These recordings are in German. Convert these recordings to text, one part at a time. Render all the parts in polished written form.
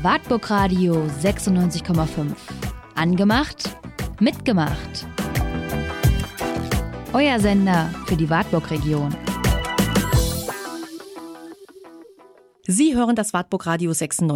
Wartburg Radio 96,5. Angemacht, mitgemacht. Euer Sender für die Wartburg-Region. Sie hören das Wartburg Radio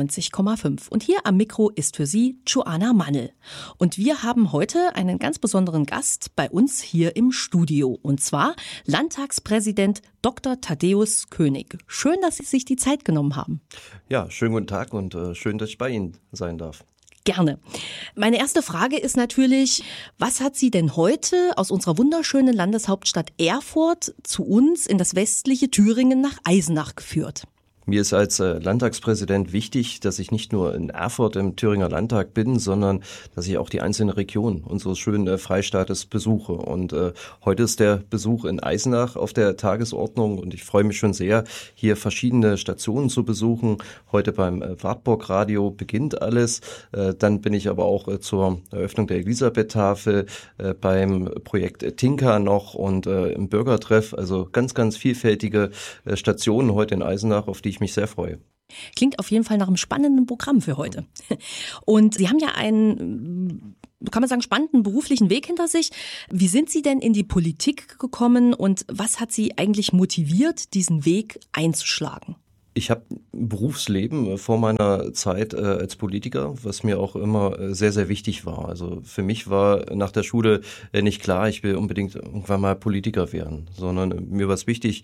96,5 und hier am Mikro ist für Sie Joanna Mannel. Und wir haben heute einen ganz besonderen Gast bei uns hier im Studio und zwar Landtagspräsident Dr. Thaddäus König. Schön, dass Sie sich die Zeit genommen haben. Ja, schönen guten Tag und schön, dass ich bei Ihnen sein darf. Gerne. Meine erste Frage ist natürlich, was hat Sie denn heute aus unserer wunderschönen Landeshauptstadt Erfurt zu uns in das westliche Thüringen nach Eisenach geführt? Mir ist als Landtagspräsident wichtig, dass ich nicht nur in Erfurt im Thüringer Landtag bin, sondern dass ich auch die einzelnen Regionen unseres schönen Freistaates besuche. Und heute ist der Besuch in Eisenach auf der Tagesordnung und ich freue mich schon sehr, hier verschiedene Stationen zu besuchen. Heute beim Wartburg Radio beginnt alles. Dann bin ich aber auch zur Eröffnung der Elisabeth-Tafel beim Projekt Tinka noch und im Bürgertreff. Also ganz, ganz vielfältige Stationen heute in Eisenach, auf die ich mich sehr freue. Klingt auf jeden Fall nach einem spannenden Programm für heute. Und Sie haben ja einen, kann man sagen, spannenden beruflichen Weg hinter sich. Wie sind Sie denn in die Politik gekommen und was hat Sie eigentlich motiviert, diesen Weg einzuschlagen? Ich habe ein Berufsleben vor meiner Zeit als Politiker, was mir auch immer sehr, sehr wichtig war. Also für mich war nach der Schule nicht klar, ich will unbedingt irgendwann mal Politiker werden, sondern mir war es wichtig,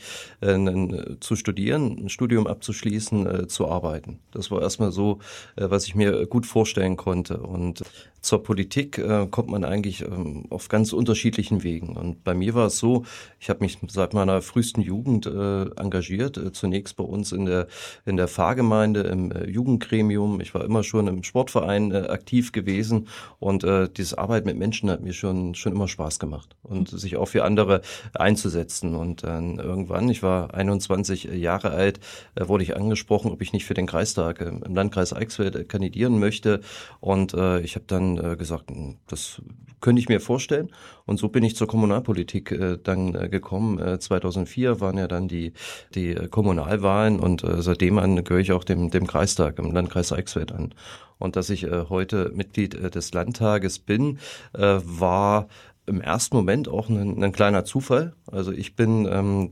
zu studieren, ein Studium abzuschließen, zu arbeiten. Das war erstmal so, was ich mir gut vorstellen konnte. Und zur Politik kommt man eigentlich auf ganz unterschiedlichen Wegen. Und bei mir war es so, ich habe mich seit meiner frühesten Jugend engagiert, zunächst bei uns in der Pfarrgemeinde, im Jugendgremium. Ich war immer schon im Sportverein aktiv gewesen und diese Arbeit mit Menschen hat mir schon immer Spaß gemacht und sich auch für andere einzusetzen. Und dann irgendwann, ich war 21 Jahre alt, wurde ich angesprochen, ob ich nicht für den Kreistag im Landkreis Eichsfeld kandidieren möchte. Und ich habe dann gesagt, das könnte ich mir vorstellen. Und so bin ich zur Kommunalpolitik dann gekommen. 2004 waren ja dann die Kommunalwahlen und seitdem an gehöre ich auch dem Kreistag im Landkreis Eichsfeld an. Und dass ich heute Mitglied des Landtages bin, war im ersten Moment auch ein kleiner Zufall. Also ich bin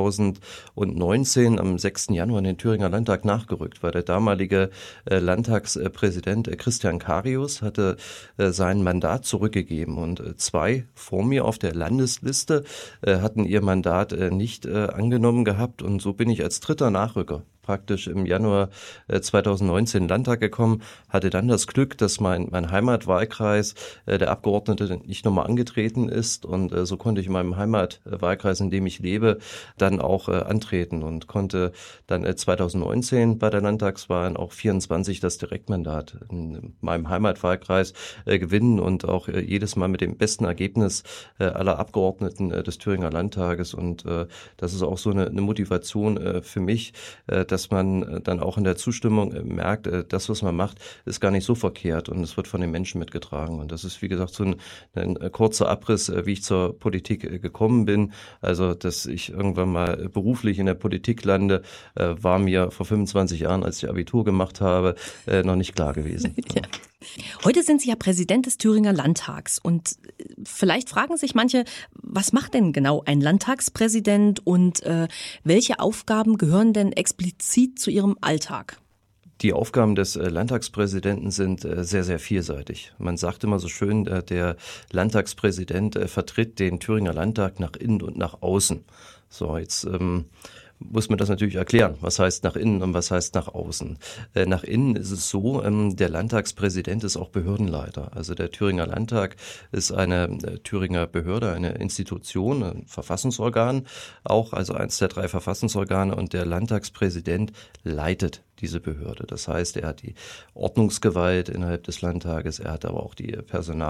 2019 am 6. Januar in den Thüringer Landtag nachgerückt, weil der damalige Landtagspräsident Christian Carius hatte sein Mandat zurückgegeben und zwei vor mir auf der Landesliste hatten ihr Mandat nicht angenommen gehabt und so bin ich als dritter Nachrücker praktisch im Januar 2019 in den Landtag gekommen, hatte dann das Glück, dass mein Heimatwahlkreis der Abgeordnete nicht nochmal angetreten ist und so konnte ich in meinem Heimatwahlkreis, in dem ich lebe, dann auch antreten und konnte dann 2019 bei der Landtagswahl auch 24 das Direktmandat in meinem Heimatwahlkreis gewinnen und auch jedes Mal mit dem besten Ergebnis aller Abgeordneten des Thüringer Landtages und das ist auch so eine Motivation für mich, dass man dann auch in der Zustimmung merkt, das, was man macht, ist gar nicht so verkehrt und es wird von den Menschen mitgetragen. Und das ist, wie gesagt, so ein kurzer Abriss, wie ich zur Politik gekommen bin. Also, dass ich irgendwann mal beruflich in der Politik lande, war mir vor 25 Jahren, als ich Abitur gemacht habe, noch nicht klar gewesen. Ja. Heute sind Sie ja Präsident des Thüringer Landtags und vielleicht fragen sich manche, was macht denn genau ein Landtagspräsident und welche Aufgaben gehören denn explizit zu Ihrem Alltag? Die Aufgaben des Landtagspräsidenten sind sehr, sehr vielseitig. Man sagt immer so schön, der Landtagspräsident vertritt den Thüringer Landtag nach innen und nach außen. So, jetzt muss man das natürlich erklären. Was heißt nach innen und was heißt nach außen? Nach innen ist es so, der Landtagspräsident ist auch Behördenleiter. Also der Thüringer Landtag ist eine Thüringer Behörde, eine Institution, ein Verfassungsorgan auch, also eins der 3 Verfassungsorgane und der Landtagspräsident leitet diese Behörde. Das heißt, er hat die Ordnungsgewalt innerhalb des Landtages, er hat aber auch die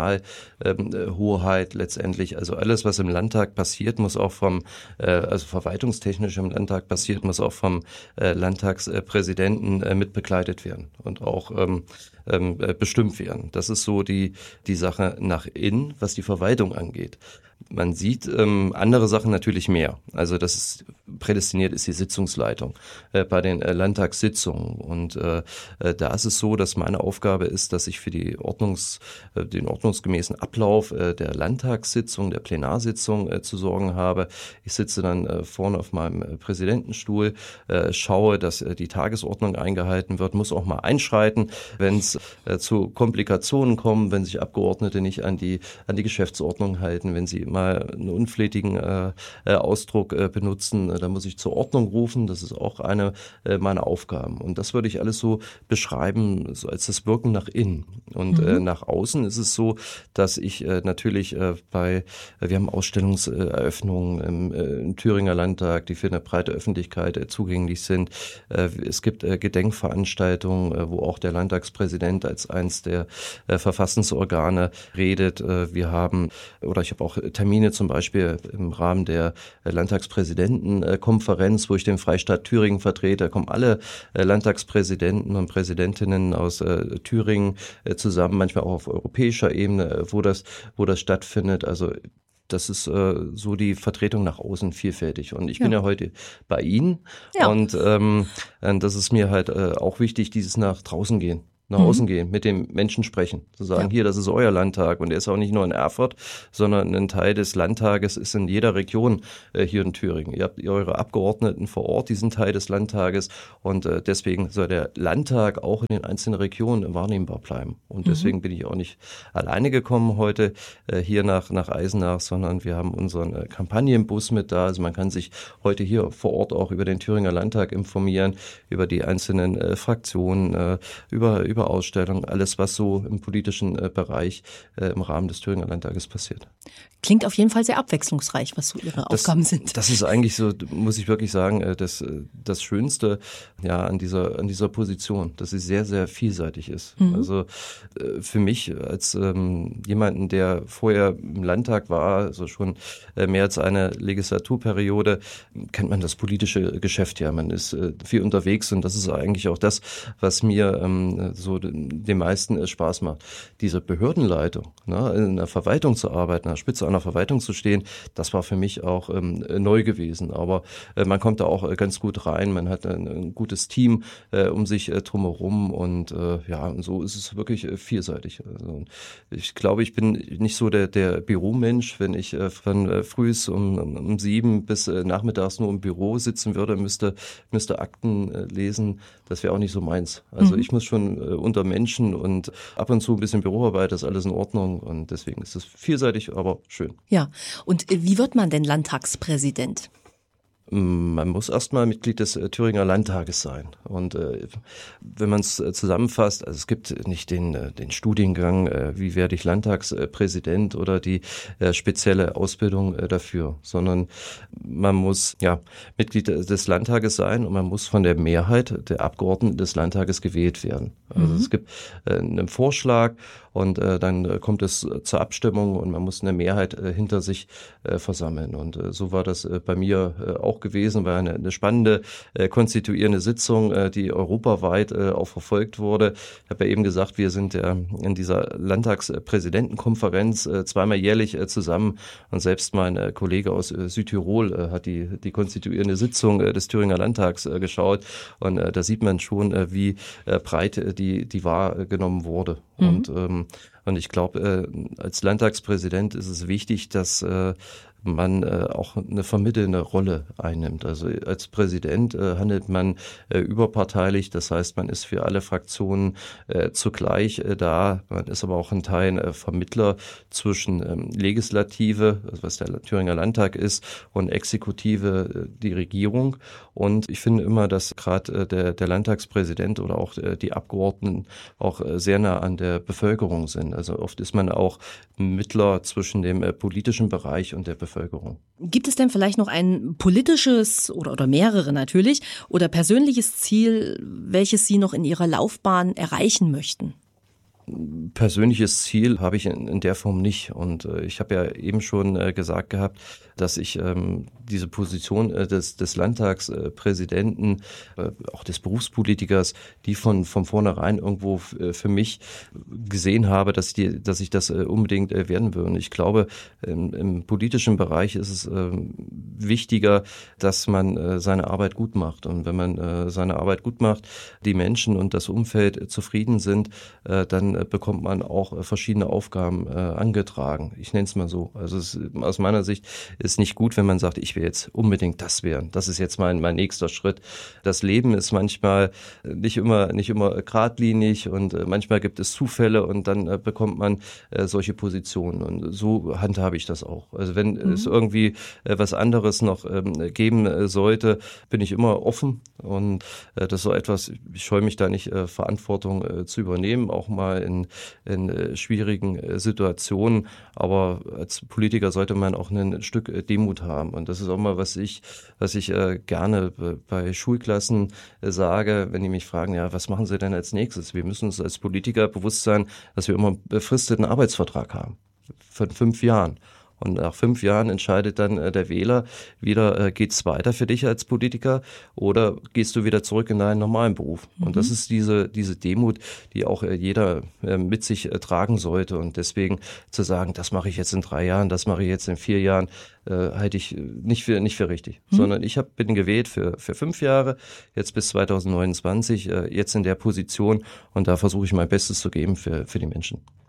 Personalhoheit letztendlich. Also alles, was im Landtag passiert, muss auch also verwaltungstechnisch im Landtag passiert, muss auch vom Landtagspräsidenten mitbegleitet werden und auch bestimmt werden. Das ist so die Sache nach innen, was die Verwaltung angeht. Man sieht andere Sachen natürlich mehr. Also das ist prädestiniert ist die Sitzungsleitung bei den Landtagssitzungen. Und da ist es so, dass meine Aufgabe ist, dass ich für den ordnungsgemäßen Ablauf der Landtagssitzung, der Plenarsitzung zu sorgen habe. Ich sitze dann vorne auf meinem Präsidentenstuhl, schaue, dass die Tagesordnung eingehalten wird, muss auch mal einschreiten, wenn es zu Komplikationen kommt, wenn sich Abgeordnete nicht an die Geschäftsordnung halten, wenn sie mal einen unflätigen Ausdruck benutzen, da muss ich zur Ordnung rufen. Das ist auch eine meiner Aufgaben. Und das würde ich alles so beschreiben, so als das Wirken nach innen. Und nach außen ist es so, dass ich natürlich wir haben Ausstellungseröffnungen im Thüringer Landtag, die für eine breite Öffentlichkeit zugänglich sind. Es gibt Gedenkveranstaltungen, wo auch der Landtagspräsident als eins der Verfassungsorgane redet. Ich habe auch Termine zum Beispiel im Rahmen der Landtagspräsidentenkonferenz, wo ich den Freistaat Thüringen vertrete. Da kommen alle Landtagspräsidenten und Präsidentinnen aus Thüringen zusammen, manchmal auch auf europäischer Ebene, wo das stattfindet. Also das ist so die Vertretung nach außen vielfältig. Und ich bin ja heute bei Ihnen. Ja. Und das ist mir halt auch wichtig, dieses nach draußen gehen. Nach außen gehen, mit dem Menschen sprechen, zu sagen, hier, das ist euer Landtag und der ist auch nicht nur in Erfurt, sondern ein Teil des Landtages ist in jeder Region hier in Thüringen. Ihr habt eure Abgeordneten vor Ort, die sind Teil des Landtages und deswegen soll der Landtag auch in den einzelnen Regionen wahrnehmbar bleiben. Und deswegen bin ich auch nicht alleine gekommen heute hier nach Eisenach, sondern wir haben unseren Kampagnenbus mit da. Also man kann sich heute hier vor Ort auch über den Thüringer Landtag informieren, über die einzelnen Fraktionen, über Ausstellungen, alles, was so im politischen Bereich im Rahmen des Thüringer Landtages passiert. Klingt auf jeden Fall sehr abwechslungsreich, was so Ihre Aufgaben sind. Das ist eigentlich so, muss ich wirklich sagen, das Schönste an dieser Position, dass sie sehr, sehr vielseitig ist. Also für mich als jemanden, der vorher im Landtag war, also schon mehr als eine Legislaturperiode, kennt man das politische Geschäft ja. Man ist viel unterwegs und das ist eigentlich auch das, was mir so den meisten Spaß macht. Diese Behördenleitung, in der Verwaltung zu arbeiten, an der Spitze einer Verwaltung zu stehen, das war für mich auch neu gewesen. Aber man kommt da auch ganz gut rein. Man hat ein gutes Team um sich drumherum und und so ist es wirklich vielseitig. Also ich glaube, ich bin nicht so der Büromensch. Wenn ich von frühs um 7 bis nachmittags nur im Büro sitzen würde, müsste Akten lesen, das wäre auch nicht so meins. Also ich muss schon unter Menschen und ab und zu ein bisschen Büroarbeit, das ist alles in Ordnung und deswegen ist es vielseitig, aber schön. Ja, und wie wird man denn Landtagspräsident? Man muss erstmal Mitglied des Thüringer Landtages sein. Und wenn man es zusammenfasst, also es gibt nicht den Studiengang, wie werde ich Landtagspräsident oder die spezielle Ausbildung dafür, sondern man muss Mitglied des Landtages sein und man muss von der Mehrheit der Abgeordneten des Landtages gewählt werden. Also es gibt einen Vorschlag und dann kommt es zur Abstimmung und man muss eine Mehrheit hinter sich versammeln. Und so war das bei mir auch gewesen, war eine spannende konstituierende Sitzung, die europaweit auch verfolgt wurde. Ich habe ja eben gesagt, wir sind in dieser Landtagspräsidentenkonferenz zweimal jährlich zusammen und selbst mein Kollege aus Südtirol hat die konstituierende Sitzung des Thüringer Landtags geschaut und da sieht man schon, wie breit die wahrgenommen wurde. Und ich glaube, als Landtagspräsident ist es wichtig, dass man auch eine vermittelnde Rolle einnimmt. Also als Präsident handelt man überparteilich, das heißt, man ist für alle Fraktionen zugleich da. Man ist aber auch ein Teil Vermittler zwischen Legislative, was der Thüringer Landtag ist, und Exekutive, die Regierung. Und ich finde immer, dass gerade der Landtagspräsident oder auch die Abgeordneten auch sehr nah an der Bevölkerung sind. Also oft ist man auch Mittler zwischen dem politischen Bereich und der Bevölkerung. Gibt es denn vielleicht noch ein politisches oder mehrere natürlich oder persönliches Ziel, welches Sie noch in Ihrer Laufbahn erreichen möchten? persönliches Ziel habe ich in der Form nicht. Und ich habe ja eben schon gesagt gehabt, dass ich diese Position des Landtagspräsidenten, auch des Berufspolitikers, die von vornherein irgendwo für mich gesehen habe, dass ich das unbedingt werden will. Und ich glaube, im politischen Bereich ist es wichtiger, dass man seine Arbeit gut macht. Und wenn man seine Arbeit gut macht, die Menschen und das Umfeld zufrieden sind, dann bekommt man auch verschiedene Aufgaben angetragen. Ich nenne es mal so. Also aus meiner Sicht ist nicht gut, wenn man sagt, ich will jetzt unbedingt das werden. Das ist jetzt mein nächster Schritt. Das Leben ist manchmal nicht immer geradlinig und manchmal gibt es Zufälle und dann bekommt man solche Positionen. Und so handhabe ich das auch. Also wenn es irgendwie was anderes noch geben sollte, bin ich immer offen. Und das ist so etwas, ich scheue mich da nicht, Verantwortung zu übernehmen, auch mal in schwierigen Situationen. Aber als Politiker sollte man auch ein Stück Demut haben. Und das ist auch mal, was ich gerne bei Schulklassen sage, wenn die mich fragen, ja, was machen Sie denn als nächstes? Wir müssen uns als Politiker bewusst sein, dass wir immer einen befristeten Arbeitsvertrag haben. Von 5 Jahren. Und nach 5 Jahren entscheidet dann der Wähler wieder, geht's weiter für dich als Politiker oder gehst du wieder zurück in deinen normalen Beruf? Und das ist diese Demut, die auch jeder mit sich tragen sollte. Und deswegen zu sagen, das mache ich jetzt in 3 Jahren, das mache ich jetzt in 4 Jahren, halte ich nicht für richtig. Sondern ich bin gewählt für 5 Jahre, jetzt bis 2029, jetzt in der Position und da versuche ich mein Bestes zu geben für die Menschen.